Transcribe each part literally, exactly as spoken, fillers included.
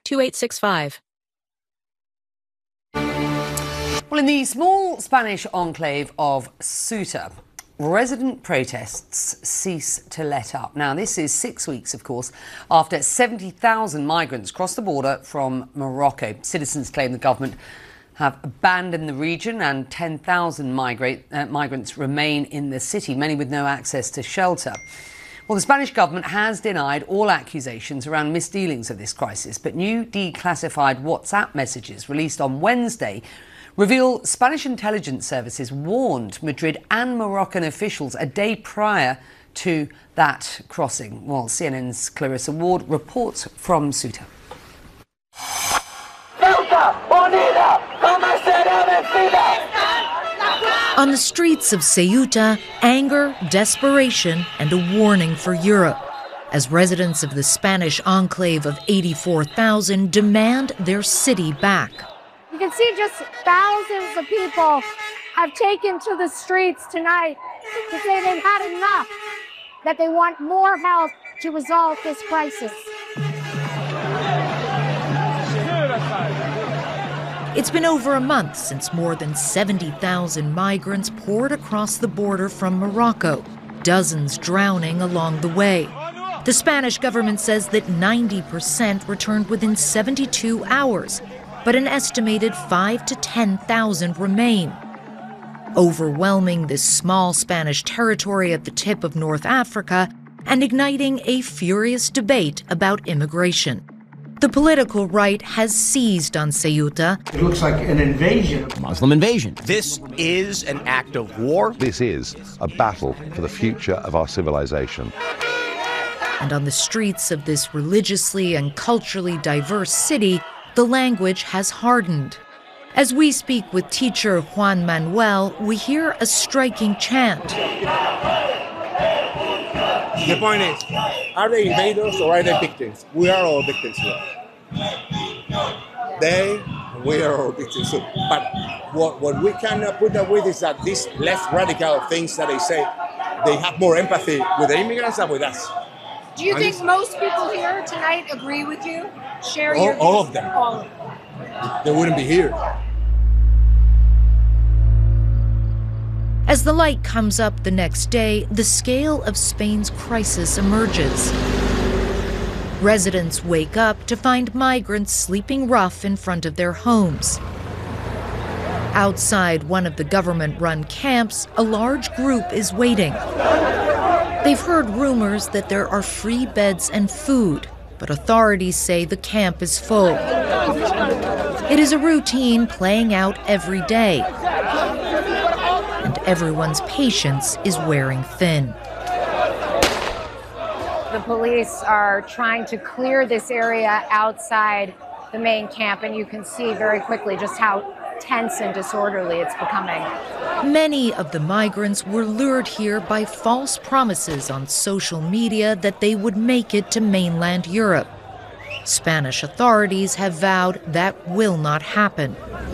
two eight six five. Well, in the small Spanish enclave of Ceuta, resident protests cease to let up. Now, this is six weeks, of course, after seventy thousand migrants crossed the border from Morocco. Citizens claim the government have abandoned the region and ten thousand migrate, uh, migrants remain in the city, many with no access to shelter. Well, the Spanish government has denied all accusations around misdealings of this crisis, but new declassified WhatsApp messages released on Wednesday reveal Spanish intelligence services warned Madrid and Moroccan officials a day prior to that crossing. Well, C N N's Clarissa Ward reports from Ceuta. On the streets of Ceuta, anger, desperation, and a warning for Europe, as residents of the Spanish enclave of eighty-four thousand demand their city back. You can see just thousands of people have taken to the streets tonight to say they've had enough, that they want more help to resolve this crisis. It's been over a month since more than seventy thousand migrants poured across the border from Morocco, dozens drowning along the way. The Spanish government says that ninety percent returned within seventy-two hours, but an estimated five to ten thousand remain. Overwhelming this small Spanish territory at the tip of North Africa and igniting a furious debate about immigration. The political right has seized on Ceuta. It looks like an invasion. Muslim invasion. This is an act of war. This is a battle for the future of our civilization. And on the streets of this religiously and culturally diverse city, the language has hardened. As we speak with teacher Juan Manuel, we hear a striking chant. The point is, are they invaders or are they victims? We are all victims here. They, we are all victims. So, but what, what we cannot put up with is that these less radical things that they say, they have more empathy with the immigrants than with us. Do you and think most people here tonight agree with you? Share all, your views? All of them. All of them. They wouldn't be here. As the light comes up the next day, the scale of Spain's crisis emerges. Residents wake up to find migrants sleeping rough in front of their homes. Outside one of the government-run camps, a large group is waiting. They've heard rumors that there are free beds and food, but authorities say the camp is full. It is a routine playing out every day, and everyone's patience is wearing thin. The police are trying to clear this area outside the main camp, and you can see very quickly just how tense and disorderly it's becoming. Many of the migrants were lured here by false promises on social media that they would make it to mainland Europe. Spanish authorities have vowed that will not happen.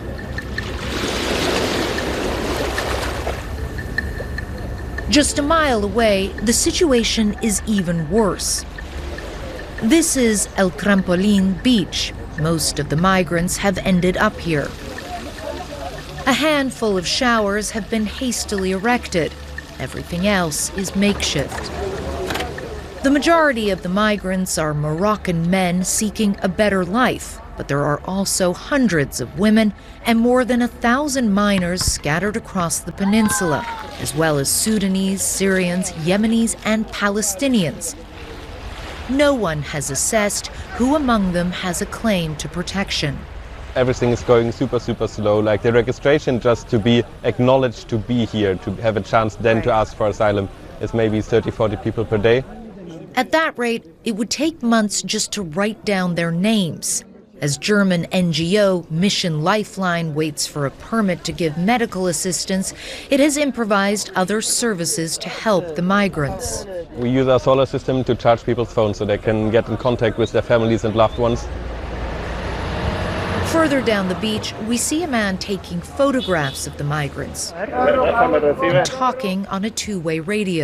Just a mile away, the situation is even worse. This is El Trampolín Beach. Most of the migrants have ended up here. A handful of showers have been hastily erected. Everything else is makeshift. The majority of the migrants are Moroccan men seeking a better life, but there are also hundreds of women and more than a thousand minors scattered across the peninsula, as well as Sudanese, Syrians, Yemenis, and Palestinians. No one has assessed who among them has a claim to protection. Everything is going super, super slow. Like the registration just to be acknowledged to be here, to have a chance then to ask for asylum, is maybe thirty, forty people per day. At that rate, it would take months just to write down their names. As German N G O Mission Lifeline waits for a permit to give medical assistance, it has improvised other services to help the migrants. We use our solar system to charge people's phones so they can get in contact with their families and loved ones. Further down the beach, we see a man taking photographs of the migrants and talking on a two-way radio.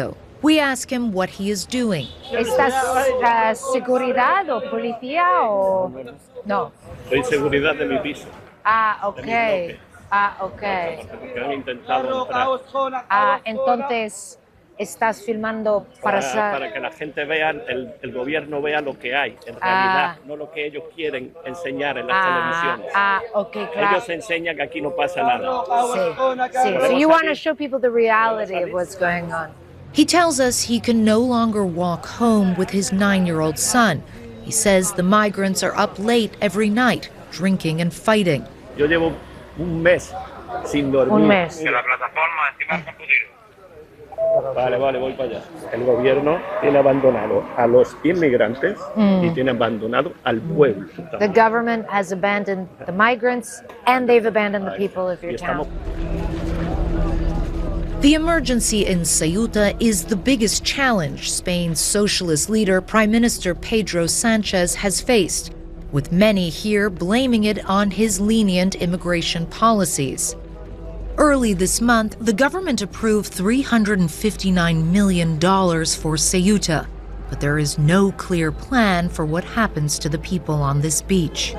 We ask him what he is doing. ¿Estás uh, seguridad o policía o no? Soy seguridad de mi piso. Ah, okay. Ah, okay. Porque han intentado entrar. Ah, entonces estás filmando para Para, sa- para que la gente vea, el, el gobierno vea lo que hay, en Ah. realidad, no lo que ellos quieren enseñar en las Ah, televisiones. ah, okay, claro. Ellos enseñan que aquí no pasa nada. Sí, sí. So you want to show people the reality of what's going on. He tells us he can no longer walk home with his nine-year-old son. He says the migrants are up late every night, drinking and fighting. Yo llevo un mes sin dormir. Un mes. En la plataforma encima del computador. Vale, vale, voy para allá. El gobierno tiene abandonado a los inmigrantes Mm. y tiene abandonado al pueblo. The government has abandoned the migrants and they've abandoned the people of your Y estamos town. The emergency in Ceuta is the biggest challenge Spain's socialist leader, Prime Minister Pedro Sanchez, has faced, with many here blaming it on his lenient immigration policies. Early this month, the government approved three hundred fifty-nine million dollars for Ceuta, but there is no clear plan for what happens to the people on this beach.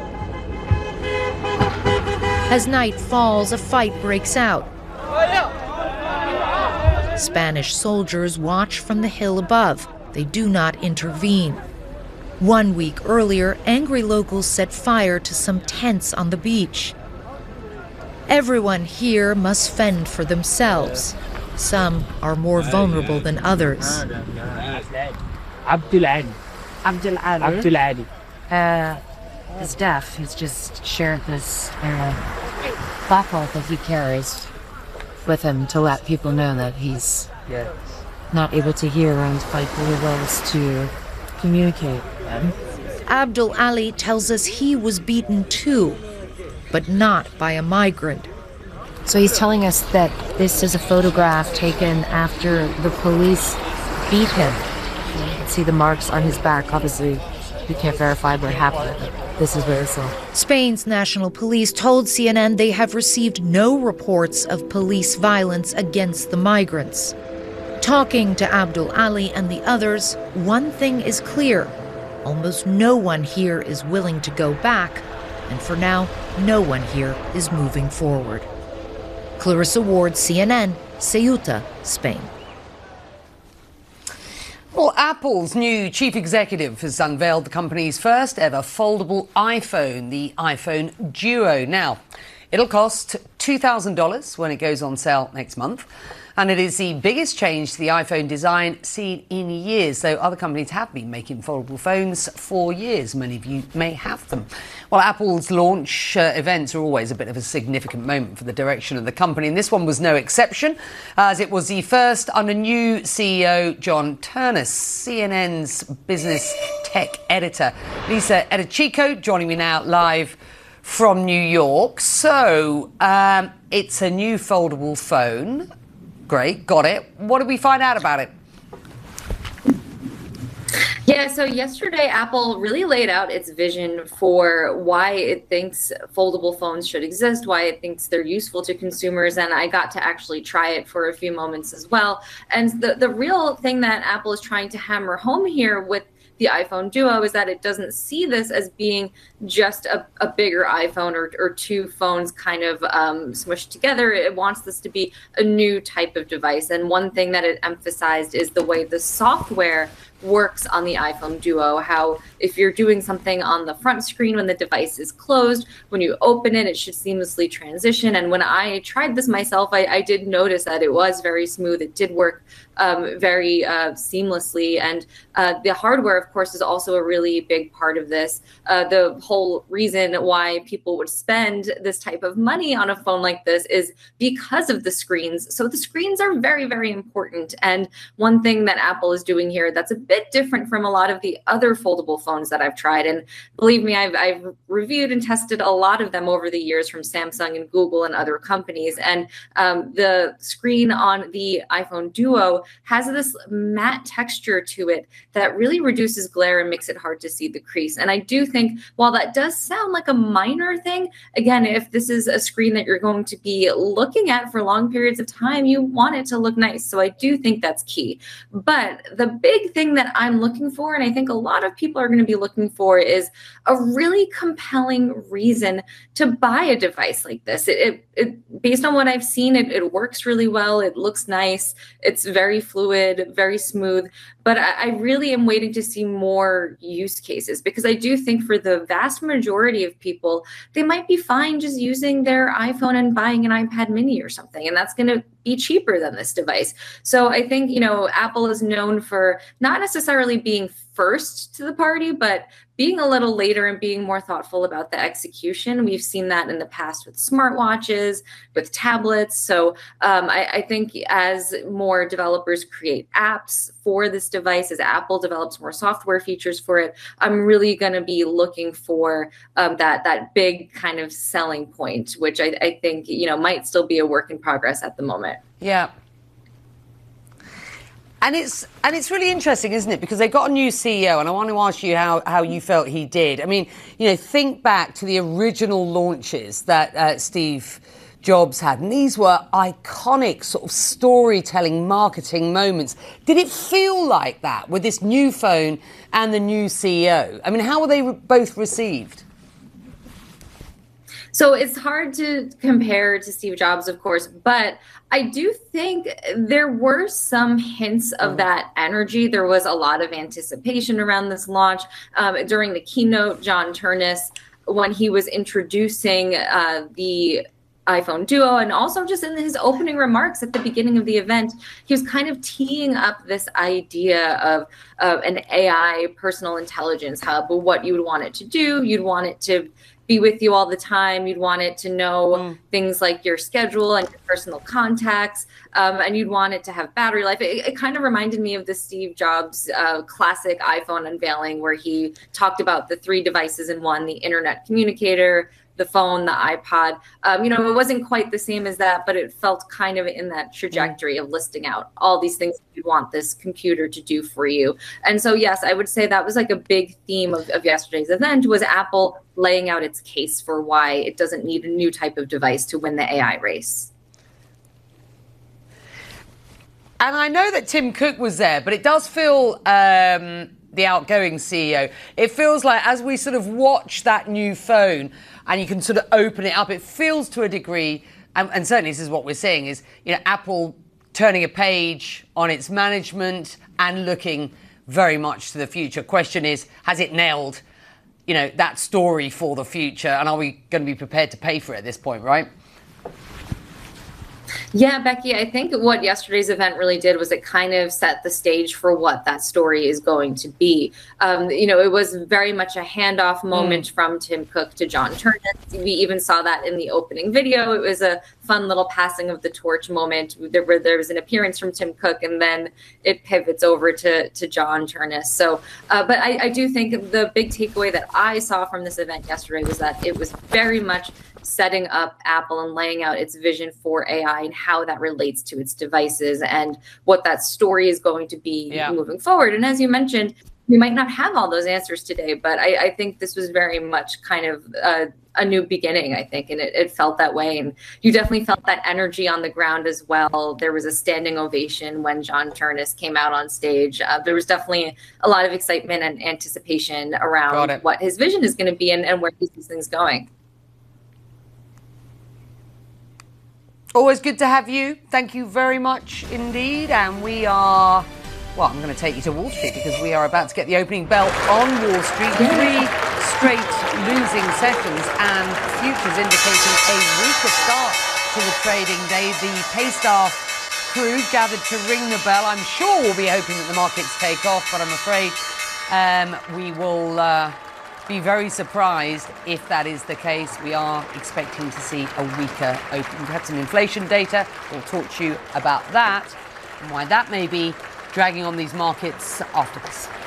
As night falls, a fight breaks out. Spanish soldiers watch from the hill above. They do not intervene. One week earlier, angry locals set fire to some tents on the beach. Everyone here must fend for themselves. Some are more vulnerable than others. Abdul Ali. Abdul Ali. Abdul Ali. Uh, he's deaf. He's just shared this uh, placard that he carries with him to let people know that he's Yes. not able to hear and fight really well to communicate. Abdul Ali tells us he was beaten too, but not by a migrant. So he's telling us that this is a photograph taken after the police beat him. You can see the marks on his back. Obviously, we can't verify what happened. This is what it's like. Spain's national police told C N N they have received no reports of police violence against the migrants. Talking to Abdul Ali and the others, one thing is clear. Almost no one here is willing to go back, and for now, no one here is moving forward. Clarissa Ward, C N N, Ceuta, Spain. Well, Apple's new chief executive has unveiled the company's first ever foldable iPhone, the iPhone Duo. Now, it'll cost two thousand dollars when it goes on sale next month. And it is the biggest change to the iPhone design seen in years, though other companies have been making foldable phones for years. Many of you may have them. Well, Apple's launch uh, events are always a bit of a significant moment for the direction of the company, and this one was no exception, as it was the first under new C E O John Ternus, C N N's business tech editor. Lisa Edichico joining me now live from New York. So, um, it's a new foldable phone. Great, got it. What did we find out about it? Yeah, so yesterday Apple really laid out its vision for why it thinks foldable phones should exist, why it thinks they're useful to consumers, and I got to actually try it for a few moments as well. And the, the real thing that Apple is trying to hammer home here with the iPhone Duo is that it doesn't see this as being just a, a bigger iPhone or, or two phones kind of um, smushed together. It wants this to be a new type of device. And one thing that it emphasized is the way the software works on the iPhone Duo, how if you're doing something on the front screen when the device is closed, when you open it, it should seamlessly transition. And when I tried this myself, I, I did notice that it was very smooth. It did work um, very uh, seamlessly. And uh, the hardware, of course, is also a really big part of this. Uh, the whole reason why people would spend this type of money on a phone like this is because of the screens. So the screens are very, very important. And one thing that Apple is doing here that's a bit bit different from a lot of the other foldable phones that I've tried. And believe me, I've, I've reviewed and tested a lot of them over the years from Samsung and Google and other companies. And um, the screen on the iPhone Duo has this matte texture to it that really reduces glare and makes it hard to see the crease. And I do think while that does sound like a minor thing, again, if this is a screen that you're going to be looking at for long periods of time, you want it to look nice. So I do think that's key. But the big thing that I'm looking for, and I think a lot of people are going to be looking for, is a really compelling reason to buy a device like this. It, it, it based on what I've seen, it, it works really well. It looks nice. It's very fluid, very smooth. But I, I really am waiting to see more use cases, because I do think for the vast majority of people, they might be fine just using their iPhone and buying an iPad mini or something. And that's going to be cheaper than this device. So I think, you know, Apple is known for not necessarily being first to the party, but being a little later and being more thoughtful about the execution. We've seen that in the past with smartwatches, with tablets. So um, I, I think as more developers create apps for this device, as Apple develops more software features for it, I'm really going to be looking for um, that that big kind of selling point, which I, I think, you know, might still be a work in progress at the moment. Yeah. And it's and it's really interesting, isn't it? Because they got a new C E O, and I want to ask you how, how you felt he did. I mean, you know, think back to the original launches that uh, Steve Jobs had, and these were iconic sort of storytelling, marketing moments. Did it feel like that with this new phone and the new C E O? I mean, how were they re- both received? So it's hard to compare to Steve Jobs, of course, but I do think there were some hints of that energy. There was a lot of anticipation around this launch. Um, during the keynote, John Ternus, when he was introducing uh, the iPhone Duo, and also just in his opening remarks at the beginning of the event, he was kind of teeing up this idea of, of an A I personal intelligence hub, what you would want it to do. You'd want it to be with you all the time. You'd want it to know mm. things like your schedule and your personal contacts, um, and you'd want it to have battery life. It, it kind of reminded me of the Steve Jobs uh, classic iPhone unveiling, where he talked about the three devices in one: the internet communicator, the phone, the iPod. Um, you know, it wasn't quite the same as that, but it felt kind of in that trajectory of listing out all these things you want this computer to do for you. And so, yes, I would say that was like a big theme of, of yesterday's event, was Apple laying out its case for why it doesn't need a new type of device to win the A I race. And I know that Tim Cook was there, but it does feel... Um, the outgoing C E O, it feels like as we sort of watch that new phone and you can sort of open it up, it feels to a degree, and, and certainly this is what we're seeing, is, you know, Apple turning a page on its management and looking very much to the future. Question is, has it nailed, you know, that story for the future, and are we going to be prepared to pay for it at this point, right? Yeah, Becky, I think what yesterday's event really did was it kind of set the stage for what that story is going to be. Um, you know, it was very much a handoff moment mm. from Tim Cook to John Ternus. We even saw that in the opening video. It was a fun little passing of the torch moment. There, were, there was an appearance from Tim Cook, and then it pivots over to, to John Ternus. So, uh, but I, I do think the big takeaway that I saw from this event yesterday was that it was very much setting up Apple and laying out its vision for A I and how that relates to its devices and what that story is going to be yeah. moving forward. And as you mentioned, we might not have all those answers today, but I, I think this was very much kind of a, a new beginning, I think, and it, it felt that way. And you definitely felt that energy on the ground as well. There was a standing ovation when John Ternus came out on stage. Uh, there was definitely a lot of excitement and anticipation around what his vision is going to be and, and where he sees things going. Always good to have you. Thank you very much indeed. And we are, well, I'm going to take you to Wall Street because we are about to get the opening bell on Wall Street. Three straight losing sessions and futures indicating a weaker start to the trading day. The Paystar crew gathered to ring the bell. I'm sure we'll be hoping that the markets take off, but I'm afraid um, we will... Uh, be very surprised if that is the case. We are expecting to see a weaker open. We've had some inflation data. We'll talk to you about that and why that may be dragging on these markets after this.